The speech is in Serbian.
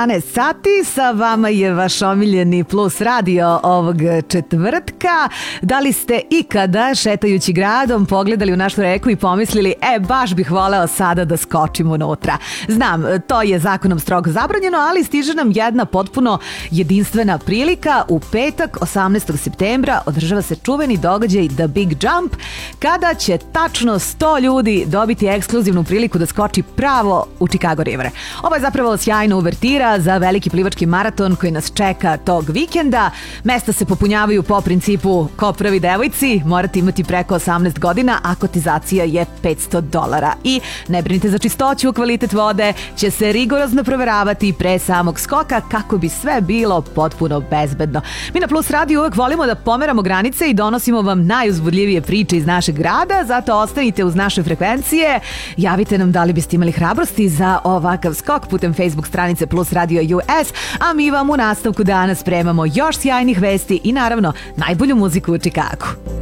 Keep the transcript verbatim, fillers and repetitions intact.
jedanaest sati, sa vama je vaš omiljeni Plus radio ovog četvrtka. Da li ste ikada šetajući gradom pogledali u našu reku i pomislili, e baš bih voleo sada da skočim unutra? Znam, to je zakonom strogo zabranjeno, ali stiže nam jedna potpuno jedinstvena prilika. U petak, osamnaestog septembra, održava se čuveni događaj The Big Jump, kada će tačno sto ljudi dobiti ekskluzivnu priliku da skoči pravo u Chicago River. Ovo je zapravo sjajna uvertira za veliki plivački maraton koji nas čeka tog vikenda. Mesta se popunjavaju po principu ko prvi devojci, morate imati preko osamnaest godina, a kotizacija je petsto dolara. I ne brinite za čistoću, kvalitet vode će se rigorozno proveravati pre samog skoka kako bi sve bilo potpuno bezbedno. Mi na Plus radiju uvek volimo da pomeramo granice i donosimo vam najuzbudljivije priče iz našeg grada, zato ostanite uz naše frekvencije. Javite nam da li biste imali hrabrosti za ovakav skok putem Facebook stranice Plus Radio U S, a mi vam u nastavku dana spremamo još sjajnih vesti i naravno najbolju muziku u Čikagu.